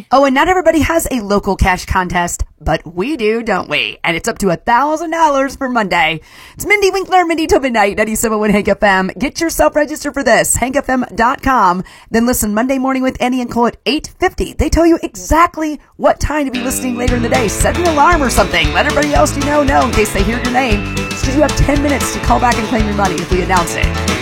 Oh, and not everybody has a local cash contest, but we do, don't we? And it's up to $1,000 for Monday. It's Mindy Winkler, Mindy till midnight, 97.1 Hank FM. Get yourself registered for this, hankfm.com. Then listen Monday morning with Annie and Cole at 8:50. They tell you exactly what time to be listening later in the day. Set an alarm or something. Let everybody else you know in case they hear your name. It's because you have 10 minutes to call back and claim your money if we announce it.